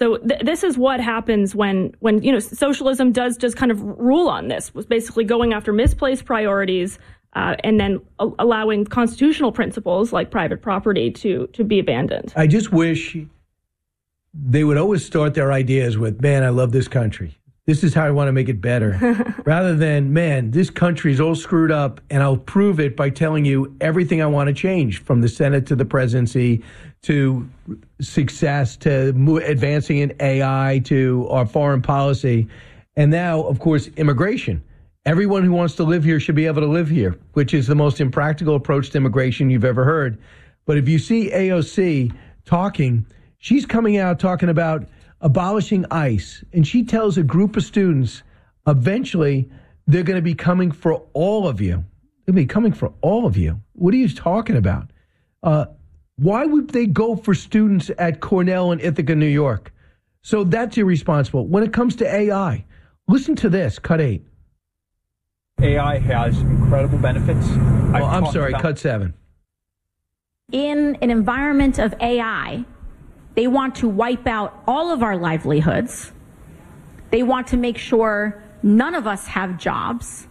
So this is what happens when socialism does just kind of rule on this, was basically going after misplaced priorities and then allowing constitutional principles like private property to be abandoned. I just wish they would always start their ideas with, man, I love this country. This is how I want to make it better. Rather than, man, this country is all screwed up, and I'll prove it by telling you everything I want to change, from the Senate to the presidency to success to advancing in AI to our foreign policy. And now, of course, immigration. Everyone who wants to live here should be able to live here, which is the most impractical approach to immigration you've ever heard. But if you see AOC talking, she's coming out talking about abolishing ICE, and she tells a group of students, eventually, they're going to be coming for all of you. They'll be coming for all of you. What are you talking about? Why would they go for students at Cornell and Ithaca, New York? So that's irresponsible. When it comes to AI, listen to this, cut 8. AI has incredible benefits. Well, I'm sorry, cut 7. In an environment of AI, they want to wipe out all of our livelihoods. They want to make sure none of us have jobs.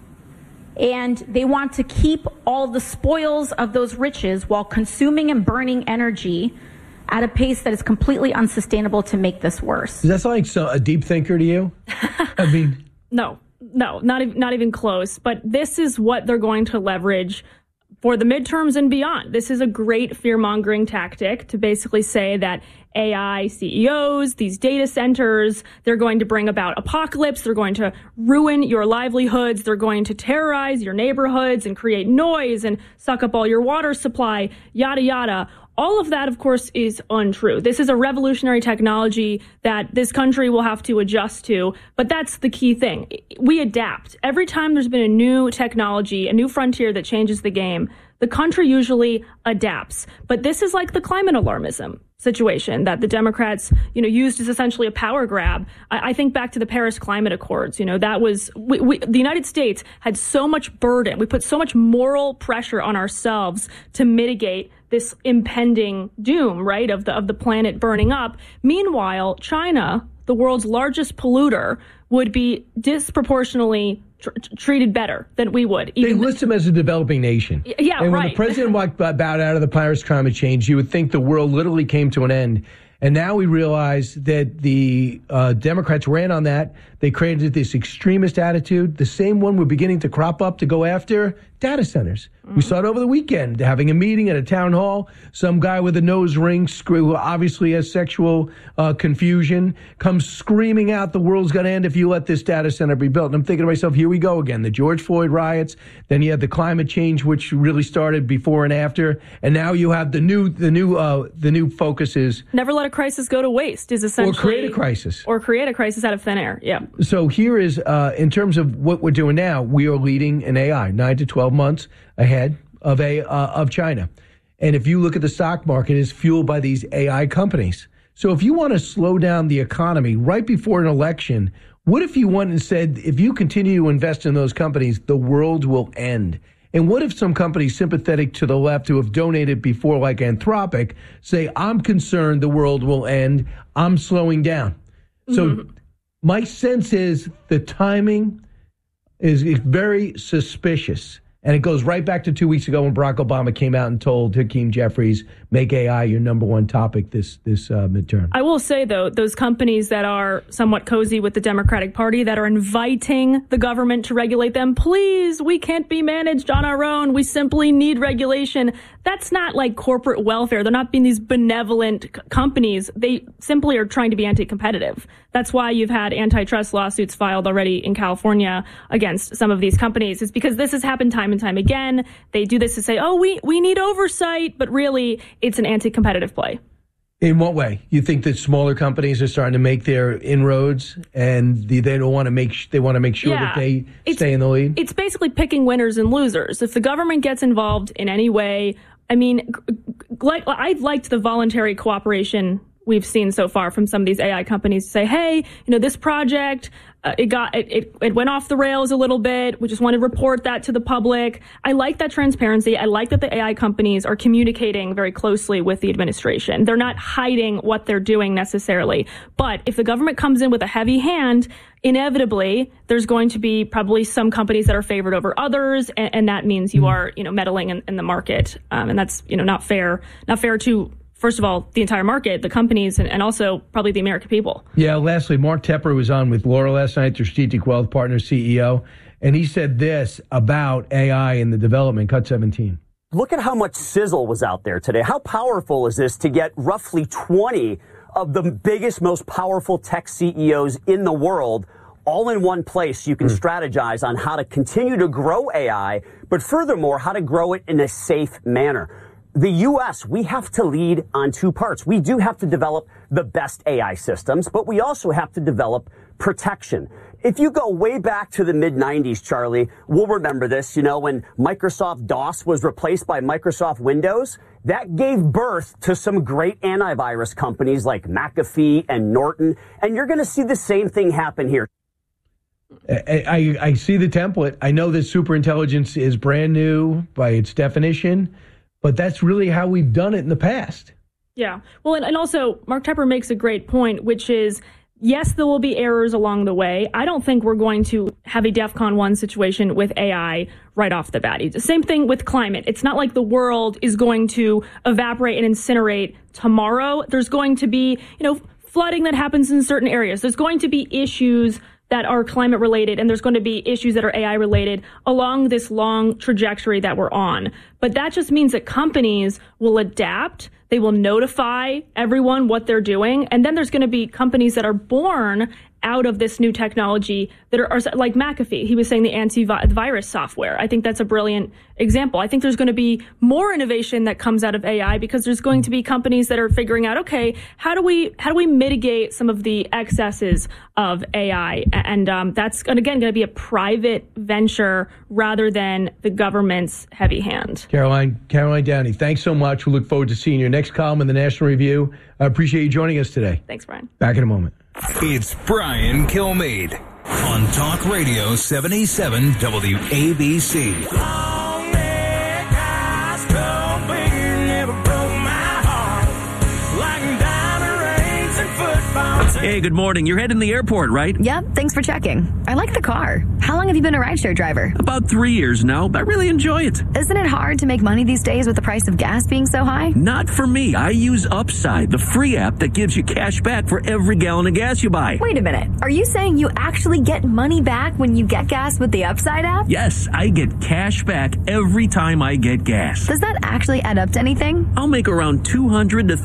And they want to keep all the spoils of those riches while consuming and burning energy at a pace that is completely unsustainable to make this worse. Does that sound like a deep thinker to you? I mean, No, not even close. But this is what they're going to leverage for the midterms and beyond. This is a great fear-mongering tactic to basically say that AI CEOs, these data centers, they're going to bring about apocalypse. They're going to ruin your livelihoods. They're going to terrorize your neighborhoods and create noise and suck up all your water supply, yada, yada. All of that, of course, is untrue. This is a revolutionary technology that this country will have to adjust to. But that's the key thing. We adapt. Every time there's been a new technology, a new frontier that changes the game, the country usually adapts. But this is like the climate alarmism situation that the Democrats, used as essentially a power grab. I think back to the Paris Climate Accords. That was the United States had so much burden. We put so much moral pressure on ourselves to mitigate this impending doom, right, of the planet burning up. Meanwhile, China, the world's largest polluter, would be disproportionately treated better than we would. They list them as a developing nation. Yeah, and when the president bowed out of the Paris climate change, you would think the world literally came to an end. And now we realize that the Democrats ran on that. They created this extremist attitude. The same one we're beginning to crop up to go after data centers. Mm-hmm. We saw it over the weekend, having a meeting at a town hall. Some guy with a nose ring, who obviously has sexual confusion, comes screaming out, the world's going to end if you let this data center be built. And I'm thinking to myself, here we go again. The George Floyd riots. Then you had the climate change, which really started before and after. And now you have the new focus is never let a crisis go to waste. Is essentially or create a crisis out of thin air. Yeah. So here is in terms of what we're doing now, we are leading in AI 9 to 12 months ahead of China. And if you look at the stock market, it's fueled by these AI companies. So if you want to slow down the economy right before an election, what if you went and said, if you continue to invest in those companies, the world will end? And what if some companies sympathetic to the left who have donated before, like Anthropic, say, I'm concerned the world will end, I'm slowing down. So my sense is the timing is very suspicious. And it goes right back to 2 weeks ago when Barack Obama came out and told Hakeem Jeffries, make AI your number one topic this midterm. I will say, though, those companies that are somewhat cozy with the Democratic Party, that are inviting the government to regulate them, please, we can't be managed on our own. We simply need regulation. That's not like corporate welfare. They're not being these benevolent companies. They simply are trying to be anti-competitive. That's why you've had antitrust lawsuits filed already in California against some of these companies. It's because this has happened time and time again. They do this to say, oh, we need oversight, but really it's an anti-competitive play. In what way? You think that smaller companies are starting to make their inroads and they don't want to make sure that they stay in the lead? It's basically picking winners and losers. If the government gets involved in any way, I mean, I liked the voluntary cooperation we've seen so far from some of these AI companies say, hey, this project, it went off the rails a little bit. We just want to report that to the public. I like that transparency. I like that the AI companies are communicating very closely with the administration. They're not hiding what they're doing necessarily. But if the government comes in with a heavy hand, inevitably, there's going to be probably some companies that are favored over others, and that means you are, meddling in the market, and that's, not fair to, first of all, the entire market, the companies, and also probably the American people. Yeah. Lastly, Mark Tepper was on with Laura last night, their Strategic Wealth Partners CEO, and he said this about AI and the development. Cut 17. Look at how much sizzle was out there today. How powerful is this to get roughly 20 of the biggest, most powerful tech CEOs in the world all in one place? You can strategize on how to continue to grow AI, but furthermore, how to grow it in a safe manner. The U.S., we have to lead on two parts. We do have to develop the best AI systems, but we also have to develop protection. If you go way back to the mid-90s, Charlie, we'll remember this, when Microsoft DOS was replaced by Microsoft Windows, that gave birth to some great antivirus companies like McAfee and Norton, and you're going to see the same thing happen here. I see the template. I know that superintelligence is brand new by its definition, but that's really how we've done it in the past. Yeah. Well, and also Mark Tepper makes a great point, which is, yes, there will be errors along the way. I don't think we're going to have a DEFCON 1 situation with AI right off the bat. It's the same thing with climate. It's not like the world is going to evaporate and incinerate tomorrow. There's going to be, flooding that happens in certain areas. There's going to be issues that are climate related, and there's going to be issues that are AI related along this long trajectory that we're on. But that just means that companies will adapt. They will notify everyone what they're doing. And then there's going to be companies that are born out of this new technology that are like McAfee. He was saying the antivirus software. I think that's a brilliant example. I think there's going to be more innovation that comes out of AI because there's going to be companies that are figuring out, okay, how do we mitigate some of the excesses of AI? And that's, again, going to be a private venture rather than the government's heavy hand. Caroline Downey, thanks so much. We look forward to seeing your next column in the National Review. I appreciate you joining us today. Thanks, Brian. Back in a moment. It's Brian Kilmeade on Talk Radio 77 WABC. Hey, good morning. You're heading to the airport, right? Yep, thanks for checking. I like the car. How long have you been a rideshare driver? About 3 years now, but I really enjoy it. Isn't it hard to make money these days with the price of gas being so high? Not for me. I use Upside, the free app that gives you cash back for every gallon of gas you buy. Wait a minute. Are you saying you actually get money back when you get gas with the Upside app? Yes, I get cash back every time I get gas. Does that actually add up to anything? I'll make around $200 to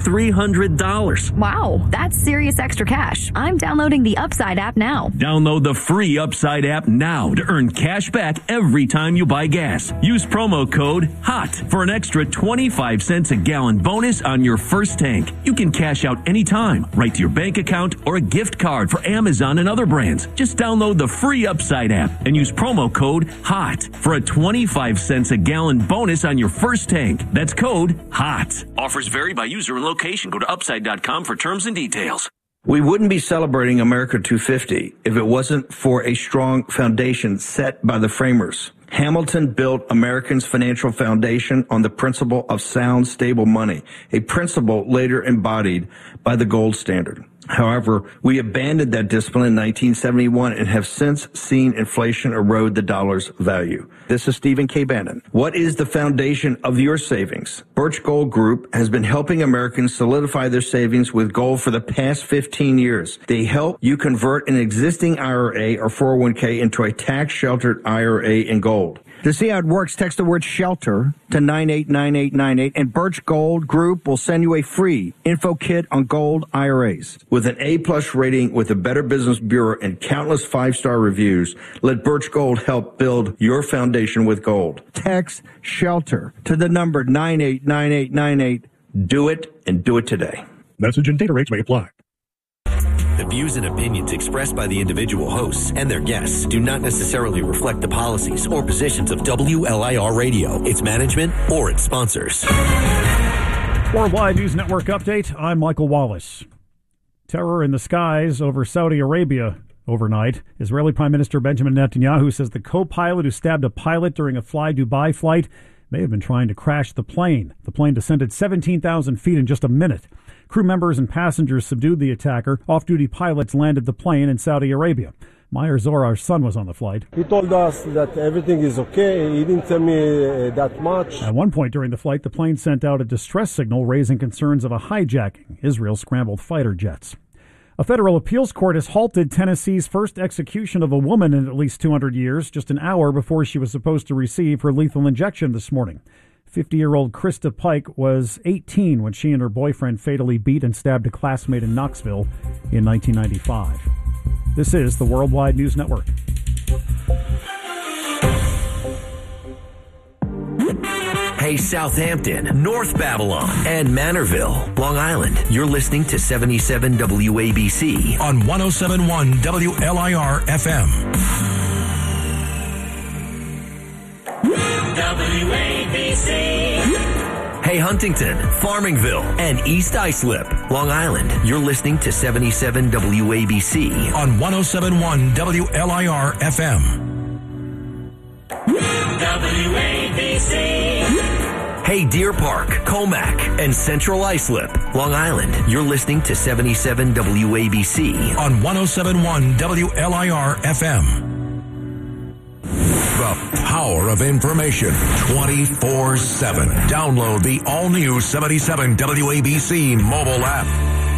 $300. Wow, that's serious extra cash. I'm downloading the Upside app now. Download the free Upside app now to earn cash back every time you buy gas. Use promo code HOT for an extra 25 cents a gallon bonus on your first tank. You can cash out anytime, right to your bank account or a gift card for Amazon and other brands. Just download the free Upside app and use promo code HOT for a 25 cents a gallon bonus on your first tank. That's code HOT. Offers vary by user and location. Go to upside.com for terms and details. We wouldn't be celebrating America 250 if it wasn't for a strong foundation set by the framers. Hamilton built Americans' financial foundation on the principle of sound, stable money, a principle later embodied by the gold standard. However, we abandoned that discipline in 1971 and have since seen inflation erode the dollar's value. This is Stephen K. Bannon. What is the foundation of your savings? Birch Gold Group has been helping Americans solidify their savings with gold for the past 15 years. They help you convert an existing IRA or 401k into a tax-sheltered IRA in gold. To see how it works, text the word SHELTER to 989898, and Birch Gold Group will send you a free info kit on gold IRAs. With an A-plus rating with the Better Business Bureau and countless 5-star reviews, let Birch Gold help build your foundation with gold. Text SHELTER to the number 989898. Do it, and do it today. Message and data rates may apply. The views and opinions expressed by the individual hosts and their guests do not necessarily reflect the policies or positions of WLIR Radio, its management, or its sponsors. Worldwide News Network update. I'm Michael Wallace. Terror in the skies over Saudi Arabia overnight. Israeli Prime Minister Benjamin Netanyahu says the co-pilot who stabbed a pilot during a Fly Dubai flight may have been trying to crash the plane. The plane descended 17,000 feet in just a minute. Crew members and passengers subdued the attacker. Off-duty pilots landed the plane in Saudi Arabia. Meyer Zor, our son, was on the flight. He told us that everything is okay. He didn't tell me that much. At one point during the flight, the plane sent out a distress signal raising concerns of a hijacking. Israel scrambled fighter jets. A federal appeals court has halted Tennessee's first execution of a woman in at least 200 years, just an hour before she was supposed to receive her lethal injection this morning. 50-year-old Krista Pike was 18 when she and her boyfriend fatally beat and stabbed a classmate in Knoxville in 1995. This is the Worldwide News Network. Hey, Southampton, North Babylon, and Manorville, Long Island. You're listening to 77 WABC on 107.1 WLIR FM. WABC. Hey, Huntington, Farmingville, and East Islip, Long Island. You're listening to 77 WABC on 107.1 WLIR FM. WABC. Hey, Deer Park, Comac, and Central Islip, Long Island. You're listening to 77 WABC on 107.1 WLIR FM. The power of information 24/7. Download the all-new 77 WABC mobile app.